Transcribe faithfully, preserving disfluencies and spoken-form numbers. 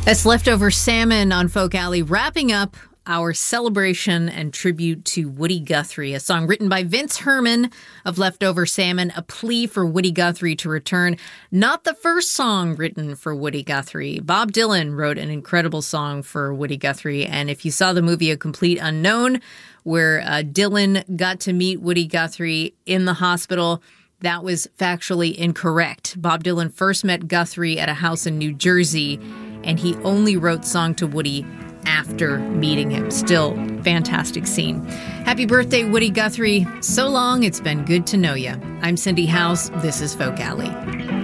That's Leftover Salmon on Folk Alley, wrapping up our celebration and tribute to Woody Guthrie, a song written by Vince Herman of Leftover Salmon, a plea for Woody Guthrie to return. Not the first song written for Woody Guthrie. Bob Dylan wrote an incredible song for Woody Guthrie, and if you saw the movie A Complete Unknown, where uh, Dylan got to meet Woody Guthrie in the hospital, that was factually incorrect. Bob Dylan first met Guthrie at a house in New Jersey, and he only wrote Song to Woody after meeting him. Still, fantastic scene. Happy birthday, Woody Guthrie. So long, it's been good to know you. I'm Cindy House. This is Folk Alley.